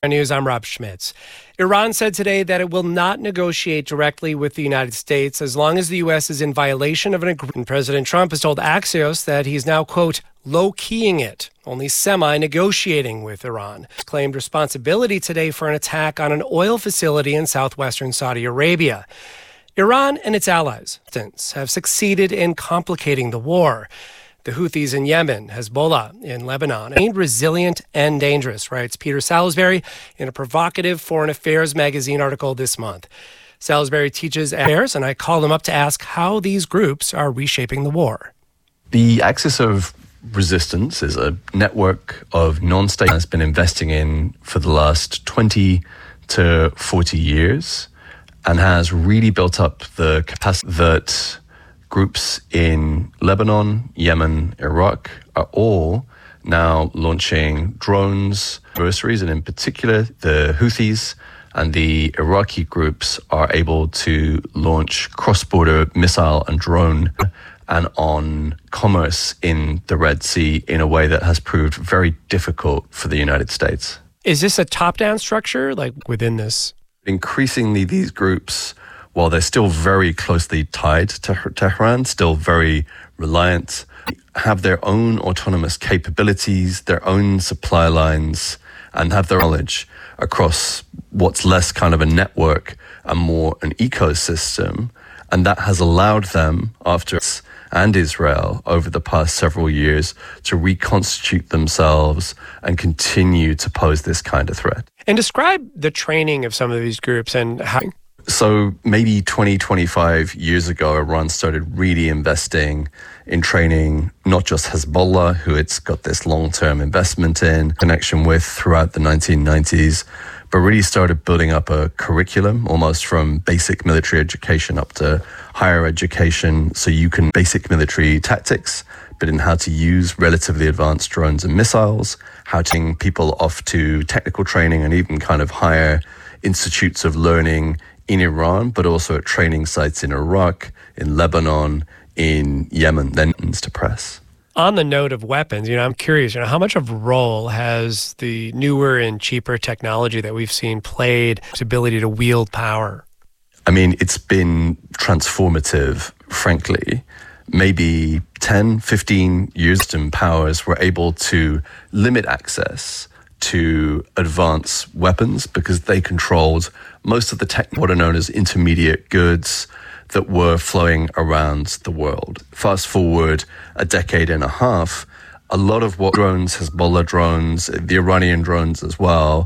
News, I'm Rob Schmitz. Iran said today that it will not negotiate directly with the United States as long as the U.S. is in violation of an agreement. President Trump has told Axios that he's now, quote, low-keying it, only semi-negotiating with Iran. He's claimed responsibility today for an attack on an oil facility in southwestern Saudi Arabia. Iran and its allies have succeeded in complicating the war. The Houthis in Yemen, Hezbollah in Lebanon, remain resilient and dangerous, writes Peter Salisbury in a provocative Foreign Affairs magazine article this month. Salisbury teaches affairs, and I called him up to ask how these groups are reshaping the war. The axis of resistance is a network of non-state has been investing in for the last 20 to 40 years and has really built up the capacity that groups in Lebanon, Yemen, Iraq are all now launching drones, adversaries, and in particular, the Houthis and the Iraqi groups are able to launch cross-border missile and drone and on commerce in the Red Sea in a way that has proved very difficult for the United States. Is this a top-down structure, like within this? Increasingly, these groups, while they're still very closely tied to Tehran, still very reliant, have their own autonomous capabilities, their own supply lines, and have their knowledge across what's less kind of a network and more an ecosystem. And that has allowed them, after and Israel, over the past several years, to reconstitute themselves and continue to pose this kind of threat. And describe the training of some of these groups and how... So maybe 20, 25 years ago, Iran started really investing in training not just Hezbollah, who it's got this long-term investment in connection with throughout the 1990s, but really started building up a curriculum almost from basic military education up to higher education. So you can basic military tactics, but in how to use relatively advanced drones and missiles, how to bring people off to technical training and even kind of higher institutes of learning in Iran, but also at training sites in Iraq, in Lebanon, in Yemen, then to press. On the note of weapons, I'm curious, how much of a role has the newer and cheaper technology that we've seen played its ability to wield power? I mean, it's been transformative, frankly. Maybe 10, 15 years in powers were able to limit access to advanced weapons because they controlled most of the what are known as intermediate goods that were flowing around the world. Fast forward a decade and a half, a lot of what drones, Hezbollah drones, the Iranian drones as well,